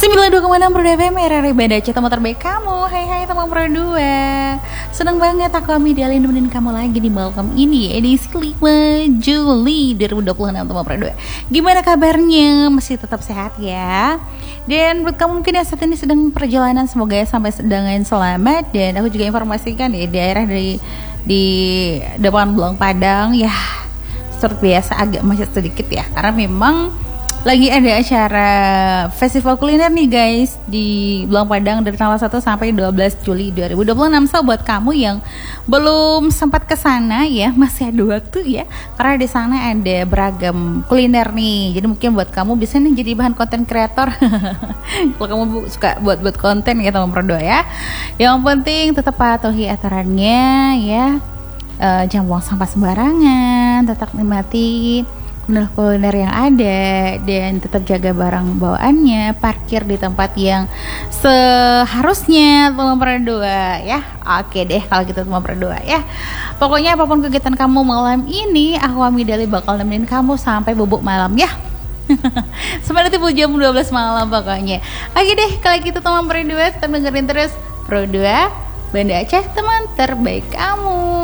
92,6 Pro FM RRI Banda Aceh, teman terbaik kamu. Hai teman Pro 2. Seneng banget aku Amidalia nemenin kamu lagi di malam ini, edisi 5 Juli 2026 teman Pro 2. Gimana kabarnya? Masih tetap sehat ya? Dan buat kamu mungkin yang saat ini sedang perjalanan, semoga ya sampai dengan selamat. Dan aku juga informasikan di daerah di depan Belang Padang ya, seperti biasa agak macet sedikit ya, karena memang lagi ada acara festival kuliner nih guys di Belang Padang dari tanggal 1 sampai 12 Juli 2026. So buat kamu yang belum sempat ke sana ya, masih ada waktu ya, karena di sana ada beragam kuliner nih. Jadi mungkin buat kamu bisa nih jadi bahan konten kreator. Kalau kamu suka buat konten ya teman Pro ya. Yang penting tetap patuhi aturannya ya. Jangan buang sampah sembarangan, tetap nikmati kuliner yang ada, dan tetap jaga barang bawaannya, parkir di tempat yang seharusnya teman berdua ya. Oke deh kalau gitu teman berdua ya. Pokoknya apapun kegiatan kamu malam ini, aku Amidalia bakal nemenin kamu sampai bubuk malam ya. Sampai nanti jam 12 malam pokoknya. Oke deh kalau gitu teman berdua, tetap dengerin terus Pro 2 Banda Aceh, teman terbaik kamu.